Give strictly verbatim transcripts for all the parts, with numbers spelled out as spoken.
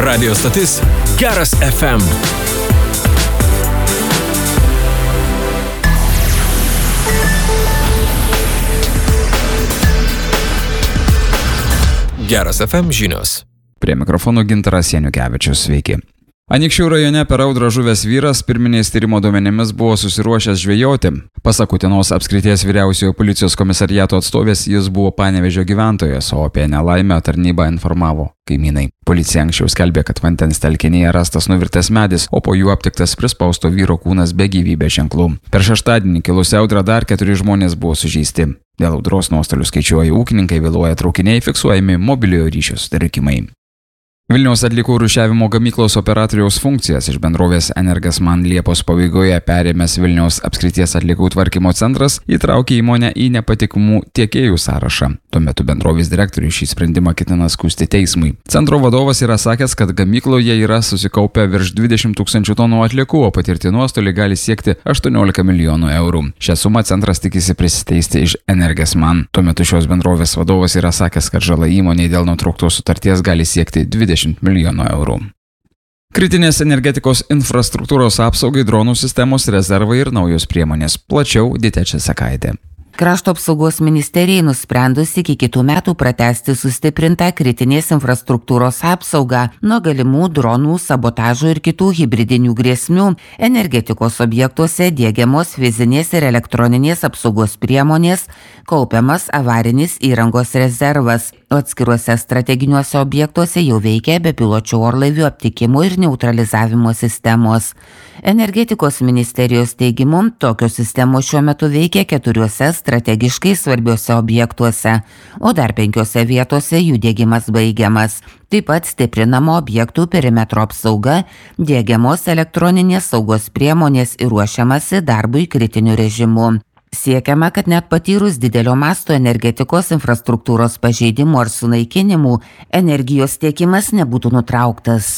Radio stotis Geras F M. Geras F M žinios. Prie mikrofono Gintaras Janukevičius, sveiki. Anykščių rajone per audrą žuvęs vyras pirminiais tyrimo duomenimis buvo susiruošęs žvejoti. Pasak Utenos apskrities vyriausiojo policijos komisariato atstovės, jis buvo Panevėžio gyventojas, o apie nelaimę tarnybą informavo kaimynai. Policija anksčiau skelbė, kad vandens telkinyje rastas nuvirtęs medis, o po jų aptiktas prispausto vyro kūnas be gyvybės ženklų. Per šeštadienį kilusią audrą dar keturi žmonės buvo sužeisti. Dėl audros nuostolių skaičiuoja ūkininkai, vėluoja traukiniai, fiksuojami mobiliojo ryšio sutrikimai. Vilniaus atliekų rūšiavimo gamyklos operatoriaus funkcijas iš bendrovės Energesman Liepos pabaigoje perėmęs Vilniaus apskrities atliekų tvarkymo centras įtraukė įmonę į nepatikimų tiekėjų sąrašą. Tuo metu bendrovės direktorius šį sprendimą ketina skųsti teismui. Centro vadovas yra sakęs, kad gamykloje yra susikaupę virš dvidešimt tūkstančių tonų atliekų, o patirti nuostoliai gali siekti aštuoniolika milijonų eurų. Šią sumą centras tikisi prisiteisti iš Energesman. Tuo metu šios bendrovės vadovas yra sakęs, kad žala įmonei dėl nutrauktos sutarties gali siekti dvidešimt milijonų eurų. Kritinės energetikos infrastruktūros apsaugai dronų sistemos rezervai ir naujos priemonės. Plačiau Ditė Česakaitė. Krašto apsaugos ministerijai nusprendus iki kitų metų pratęsti sustiprintą kritinės infrastruktūros apsaugą nuo galimų dronų, sabotažų ir kitų hibridinių grėsmių, energetikos objektuose diegiamos fizinės ir elektroninės apsaugos priemonės, kaupiamas avarinis įrangos rezervas, o atskiruose strateginiuose objektuose jau veikia bepiločių orlaivių aptikimo ir neutralizavimo sistemos. Energetikos ministerijos teigimu, tokios sistemos šiuo metu veikia keturiuose strategiškai svarbiuose objektuose, o dar penkiose vietose jų diegimas baigiamas. Taip pat stiprinama objektų perimetro apsauga, diegiamos elektroninės saugos priemonės ir ruošiamasi darbui kritiniu režimu. Siekiama, kad net patyrus didelio masto energetikos infrastruktūros pažeidimų ar sunaikinimų, energijos tiekimas nebūtų nutrauktas.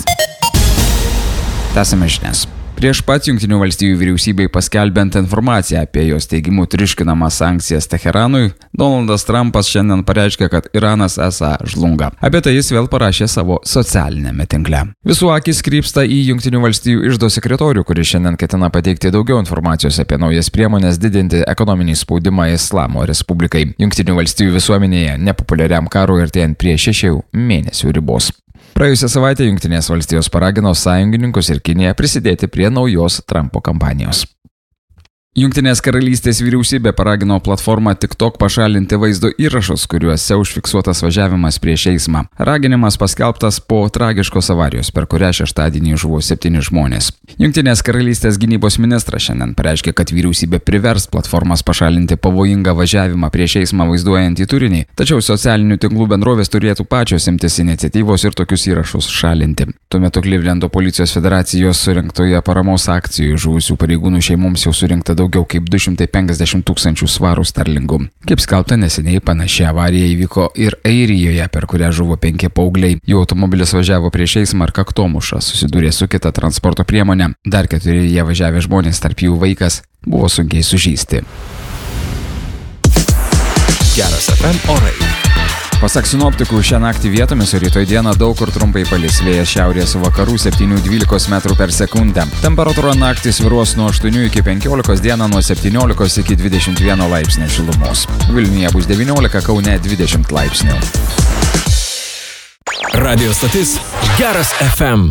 Tęsiame žinias. Prieš pat Jungtinių valstijų vyriausybei paskelbiant informaciją apie jos teigimų triuškinamas sankcijas Teheranui, Donaldas Trumpas šiandien pareiškė, kad Iranas esą žlunga. Apie tai jis vėl parašė savo socialinėme tinkle. Visų akys krypsta į Jungtinių valstijų iždo sekretorių, kuris šiandien ketina pateikti daugiau informacijos apie naujas priemonės didinti ekonominį spaudimą Islamo Respublikai. Jungtinių valstijų visuomenėje nepopuliariam karui artėjant prie šešių mėnesių ribos. Praėjusią savaitę Jungtinės valstijos paragino sąjungininkus ir Kiniją prisidėti prie naujos Trumpo kampanijos. Jungtinės karalystės vyriausybė paragino platformą TikTok pašalinti vaizdo įrašus, kuriuose užfiksuotas važiavimas prieš eismą. Raginimas paskelbtas po tragiškos avarijos, per kurią šeštadienį žuvo septyni žmonės. Jungtinės karalystės gynybos ministras šiandien pareiškė, kad vyriausybė privers platformas pašalinti pavojingą važiavimą prieš eismą vaizduojantį turinį, tačiau socialinių tinklų bendrovės turėtų pačios imtis iniciatyvos ir tokius įrašus šalinti. Tuo metu Klivlendo policijos federacijos surinktoje paramos akcijų žuvusių pareigūnų šeimoms jau surinkta daug daugiau kaip du šimtai penkiasdešimt tūkstančių svarų sterlingų. Kaip skelbta neseniai, panaši avarija įvyko ir Airijoje, per kurią žuvo penki paaugliai. Jų automobilis važiavo prieš eismą ir kaktomušą, susidūrė su kita transporto priemonė. Dar keturi jie važiavę žmonės, tarp jų vaikas, buvo sunkiai sužeisti. Geras F M orai. Pasak sinoptikų, šią naktį vietomis, o rytoj dieną daug kur trumpai palis, vėjas šiaurės vakarų septynių dvylikos metrų per sekundę. Temperatūra naktį svyruos nuo aštuonių iki penkiolikos, dieną nuo septyniolikos iki dvidešimt vieno laipsnio šilumos. Vilniuje bus devyniolika, Kaune dvidešimt laipsnių. Radio stotis Geras F M.